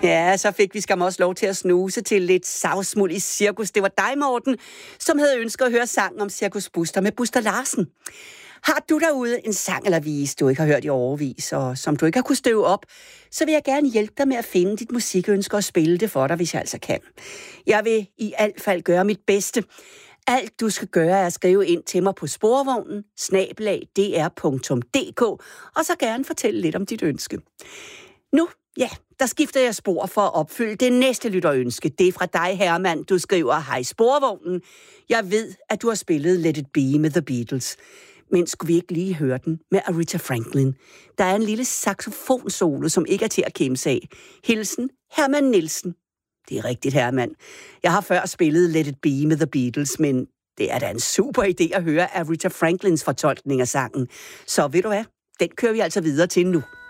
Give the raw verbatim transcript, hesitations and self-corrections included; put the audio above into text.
Ja, så fik vi skam også lov til at snuse til lidt savsmuld i cirkus. Det var dig, Morten, som havde ønsket at høre sangen om Cirkus Buster med Buster Larsen. Har du derude en sang eller vise, du ikke har hørt i overvis, og som du ikke har kunnet støve op, så vil jeg gerne hjælpe dig med at finde dit musikønske og spille det for dig, hvis jeg altså kan. Jeg vil i alt fald gøre mit bedste. Alt du skal gøre er at skrive ind til mig på sporvognen, snabel-a d r punktum d k, og så gerne fortælle lidt om dit ønske. Nu, ja, der skifter jeg spor for at opfylde det næste lytterønske. Det er fra dig, Herman. Du skriver, hej sporvognen. Jeg ved, at du har spillet Let It Be med The Beatles. Men skulle vi ikke lige høre den med Aretha Franklin? Der er en lille saxofonsolo, som ikke er til at kæmpe af. Hilsen, Herman Nielsen. Det er rigtigt, Herman. Jeg har før spillet Let It Be med The Beatles, men det er da en super idé at høre Aretha Franklins fortolkning af sangen. Så ved du hvad? Den kører vi altså videre til nu.